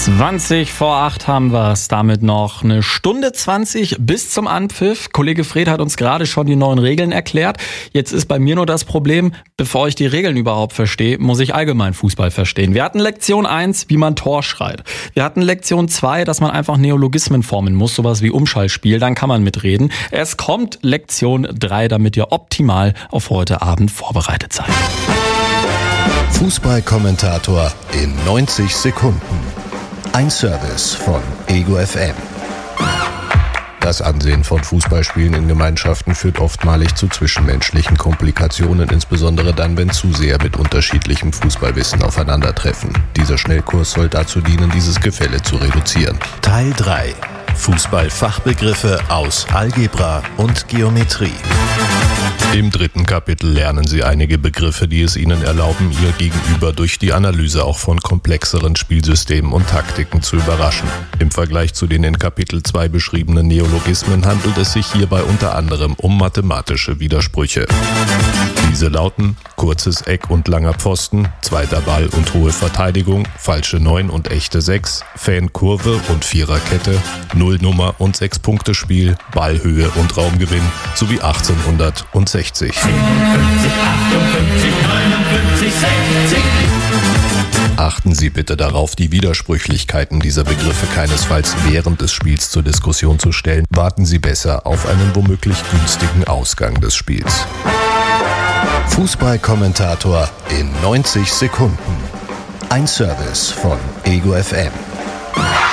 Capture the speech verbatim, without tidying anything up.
zwanzig vor acht haben wir es. Damit noch eine Stunde zwanzig bis zum Anpfiff. Kollege Fred hat uns gerade schon die neuen Regeln erklärt. Jetzt ist bei mir nur das Problem, bevor ich die Regeln überhaupt verstehe, muss ich allgemein Fußball verstehen. Wir hatten Lektion eins, wie man Tor schreit. Wir hatten Lektion zwei, dass man einfach Neologismen formen muss, sowas wie Umschaltspiel, dann kann man mitreden. Es kommt Lektion drei, damit ihr optimal auf heute Abend vorbereitet seid. Fußballkommentator in neunzig Sekunden. Ein Service von Ego F M. Das Ansehen von Fußballspielen in Gemeinschaften führt oftmalig zu zwischenmenschlichen Komplikationen, insbesondere dann, wenn Zuseher mit unterschiedlichem Fußballwissen aufeinandertreffen. Dieser Schnellkurs soll dazu dienen, dieses Gefälle zu reduzieren. Teil drei. Fußballfachbegriffe aus Algebra und Geometrie. Im dritten Kapitel lernen Sie einige Begriffe, die es Ihnen erlauben, Ihr Gegenüber durch die Analyse auch von komplexeren Spielsystemen und Taktiken zu überraschen. Im Vergleich zu den in Kapitel zwei beschriebenen Neologismen handelt es sich hierbei unter anderem um mathematische Widersprüche. Diese lauten: kurzes Eck und langer Pfosten, zweiter Ball und hohe Verteidigung, falsche neun und echte sechs, Fankurve und Viererkette, Nullnummer und Sechs-Punkte-Spiel, Ballhöhe und Raumgewinn sowie achtzehnhundertsechzig. siebenundfünfzig, achtundfünfzig, neunundfünfzig, sechzig. Achten Sie bitte darauf, die Widersprüchlichkeiten dieser Begriffe keinesfalls während des Spiels zur Diskussion zu stellen. Warten Sie besser auf einen womöglich günstigen Ausgang des Spiels. Fußballkommentator in neunzig Sekunden. Ein Service von Ego F M.